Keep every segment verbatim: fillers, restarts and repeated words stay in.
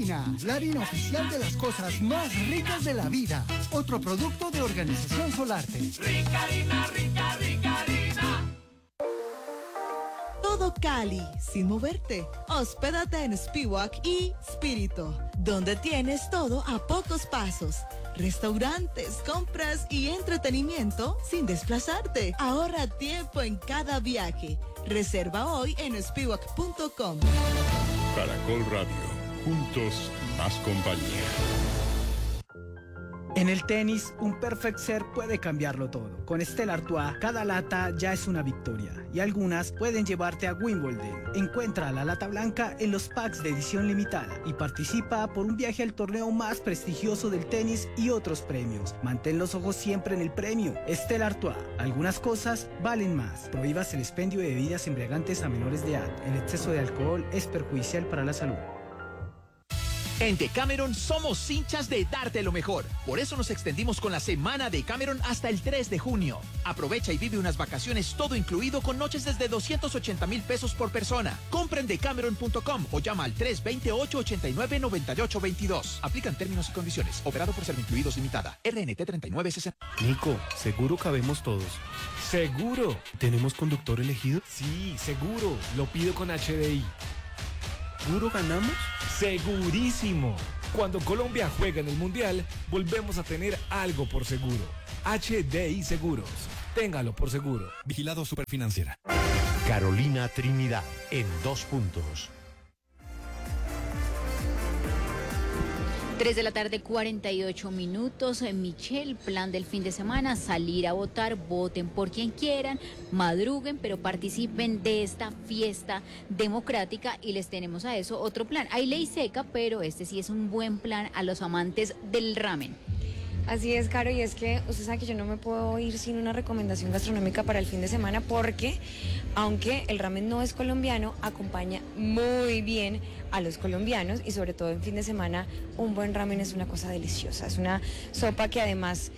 Rica Harina, la harina oficial de las cosas más ricas de la vida. Otro producto de Organización Solarte. Rica Harina, rica, rica harina. Todo Cali, sin moverte. Hospédate en Spiwak y Spirito, donde tienes todo a pocos pasos. Restaurantes, compras y entretenimiento sin desplazarte. Ahorra tiempo en cada viaje. Reserva hoy en spiwak punto com. Caracol Radio, juntos más compañía. En el tenis, un perfect serve puede cambiarlo todo. Con Stella Artois, cada lata ya es una victoria y algunas pueden llevarte a Wimbledon. Encuentra la lata blanca en los packs de edición limitada y participa por un viaje al torneo más prestigioso del tenis y otros premios. Mantén los ojos siempre en el premio. Stella Artois, algunas cosas valen más. Prohíbas el expendio de bebidas embriagantes a menores de edad. El exceso de alcohol es perjudicial para la salud. En Decameron somos hinchas de darte lo mejor. Por eso nos extendimos con la semana de Decameron hasta el tres de junio. Aprovecha y vive unas vacaciones todo incluido con noches desde doscientos ochenta mil pesos por persona. Compra en decameron punto com o llama al tres dos ocho, ocho nueve, nueve ocho dos dos. Aplican términos y condiciones. Operado por Servincluidos Limitada. R N T treinta y nueve sesenta. Nico, ¿seguro cabemos todos? ¡Seguro! ¿Tenemos conductor elegido? Sí, seguro. Lo pido con H D I. ¿Seguro ganamos? ¡Segurísimo! Cuando Colombia juega en el Mundial, volvemos a tener algo por seguro. H D I Seguros. Téngalo por seguro. Vigilado Superfinanciera. Carolina Trinidad, en dos puntos. tres de la tarde, cuarenta y ocho minutos. Michelle, plan del fin de semana, salir a votar, voten por quien quieran, madruguen, pero participen de esta fiesta democrática y les tenemos a eso otro plan. Hay ley seca, pero este sí es un buen plan a los amantes del ramen. Así es, Caro, y es que usted sabe que yo no me puedo ir sin una recomendación gastronómica para el fin de semana porque, aunque el ramen no es colombiano, acompaña muy bien a los colombianos y sobre todo en fin de semana un buen ramen es una cosa deliciosa. Es una sopa que además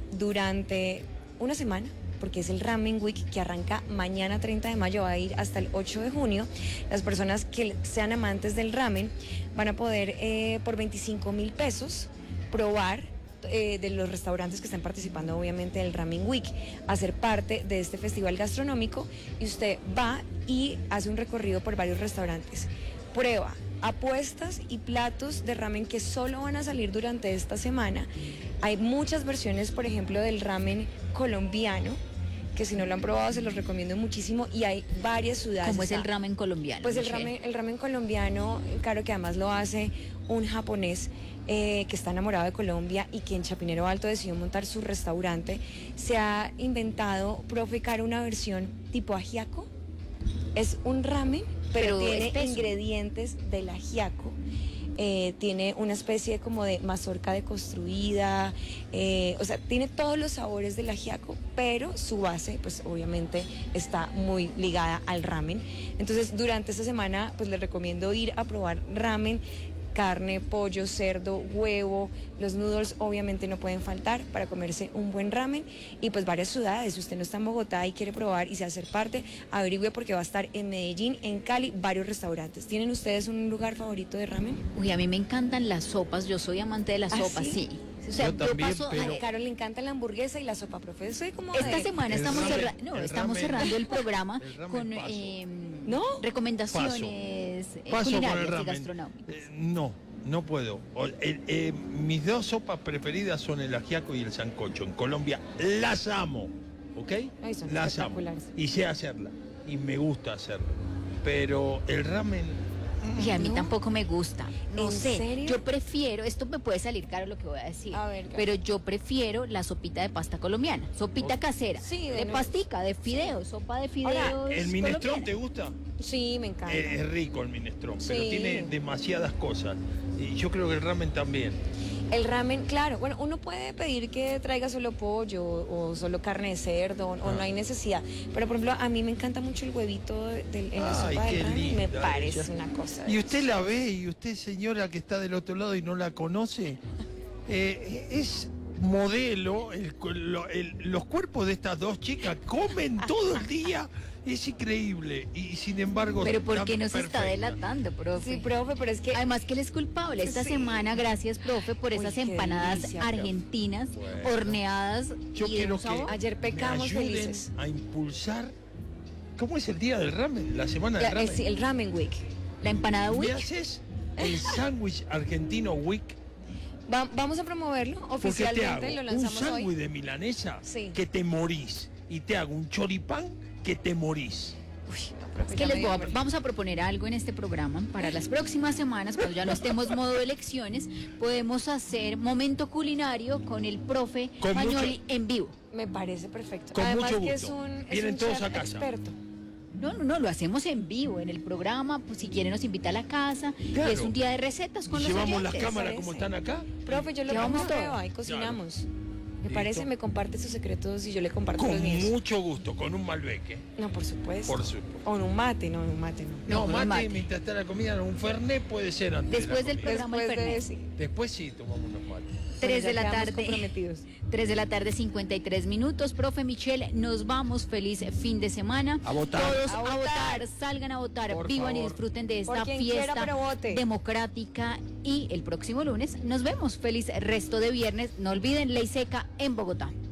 durante una semana, porque es el Ramen Week que arranca mañana treinta de mayo, va a ir hasta el ocho de junio. Las personas que sean amantes del ramen van a poder eh, por veinticinco mil pesos probar Eh, de los restaurantes que están participando obviamente del Ramen Week, hacer parte de este festival gastronómico y usted va y hace un recorrido por varios restaurantes, prueba apuestas y platos de ramen que solo van a salir durante esta semana. Hay muchas versiones, por ejemplo, del ramen colombiano, que si no lo han probado se los recomiendo muchísimo, y hay varias ciudades. ¿Cómo es el ramen colombiano? Pues el ramen, el ramen colombiano, claro que además lo hace un japonés eh, que está enamorado de Colombia y que en Chapinero Alto decidió montar su restaurante. Se ha inventado, profe Caro, una versión tipo ajiaco. Es un ramen, pero, pero tiene espeso. Ingredientes del ajiaco. Eh, tiene una especie como de mazorca deconstruida, eh, o sea, tiene todos los sabores del ajiaco, pero su base, pues obviamente está muy ligada al ramen. Entonces, durante esta semana, pues les recomiendo ir a probar ramen, carne, pollo, cerdo, huevo. Los noodles obviamente no pueden faltar para comerse un buen ramen, y pues varias ciudades. Si usted no está en Bogotá y quiere probar y se hace parte, averigüe porque va a estar en Medellín, en Cali, varios restaurantes. ¿Tienen ustedes un lugar favorito de ramen? Uy, a mí me encantan las sopas, yo soy amante de las ¿Ah, sopas, sí? sí. O sea, yo también, yo paso, pero... A Carol le encanta la hamburguesa y la sopa, profe. Soy como esta de... semana estamos, ramen, cerra... no, estamos ramen. cerrando el programa El con eh, ¿no? recomendaciones Paso. eh, Paso culinarias por el y ramen. gastronómicas. Eh, no, no puedo. O- el- eh, mis dos sopas preferidas son el ajiaco y el sancocho. En Colombia las amo, ¿ok? Ay, son Las amo. espectaculares. Y sé hacerla. Y me gusta hacerlo. Pero el ramen... Y a mí ¿No? tampoco me gusta. No ¿En sé. serio? Yo prefiero, esto me puede salir caro lo que voy a decir, A ver, Caro. pero yo prefiero la sopita de pasta colombiana, sopita Ok. casera, Sí, de, de no- pastica, de fideos, sopa de fideos. Ahora, ¿El minestrón colombiana. te gusta? Sí, me encanta. Es, es rico el minestrón, pero Sí. tiene demasiadas cosas. Y yo creo que el ramen también. El ramen, claro, bueno, uno puede pedir que traiga solo pollo o solo carne de cerdo, o Ah. no hay necesidad. Pero, por ejemplo, a mí me encanta mucho el huevito de- del- en la Ay, sopa qué del ramen. linda Me parece ella. una cosa. Y usted la ve, y usted, señora que está del otro lado y no la conoce, eh, es modelo, el- lo- el- los cuerpos de estas dos chicas comen todo el día. Es increíble. Y sin embargo. Pero ¿por qué están nos está perfectas. delatando, profe? Sí, profe, pero es que... Además que él es culpable. Esta Sí. semana, gracias, profe, por Uy, esas qué empanadas delicia, argentinas, Bueno. horneadas Yo y de quiero un sabor. que Ayer pecamos me ayuden felices. a impulsar. ¿Cómo es el día del ramen? La semana del La- el, ramen. sí, el Ramen Week. La empanada ¿Me Wick. haces el sándwich argentino Week? Va- vamos a promoverlo Porque te oficialmente, hago lo un lanzamos sándwich hoy. de milanesa Sí. que te morís. Y te hago un choripán que te morís. Es que les voy a- vamos a proponer algo en este programa para las próximas semanas, cuando ya no estemos modo de elecciones, podemos hacer momento culinario con el profe Con Magnoli mucho- en vivo. Me parece perfecto. Con Además mucho que es gusto. un, es Vienen un todos chef a casa. experto. No, no, no, lo hacemos en vivo, en el programa, pues si quiere nos invita a la casa, Claro. y es un día de recetas con Y los llevamos las oyentes. cámaras como están acá. Profe, yo lo Llevamos pongo todo. prueba y cocinamos. Me Listo. parece, me comparte sus secretos y yo le comparto Con los míos. mucho gusto, con un malbec. No, por supuesto. Por supuesto. O en un mate, no, en un mate no. No, con mate, un mate. mientras está la comida, un fernet puede ser antes. de Después la del comida. programa el Después de Fernet. ese. Después sí tomamos unos mates. tres ya de la quedamos tarde. comprometidos. tres de la tarde, cincuenta y tres minutos. Profe Michelle, nos vamos. Feliz fin de semana. A votar. Todos A a, votar. votar. Salgan a votar. Por Vivan y favor. disfruten de Por esta quien quiera, fiesta pero vote. democrática. Y el próximo lunes nos vemos. Feliz resto de viernes. No olviden Ley Seca en Bogotá.